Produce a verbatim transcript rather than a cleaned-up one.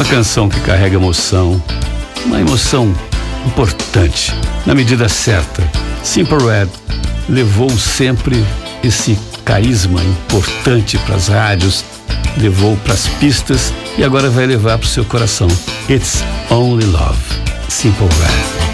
Uma canção que carrega emoção, uma emoção importante, na medida certa. Simple Red levou sempre esse carisma importante para as rádios, levou para as pistas e agora vai levar para o seu coração. It's Only Love, Simple Red.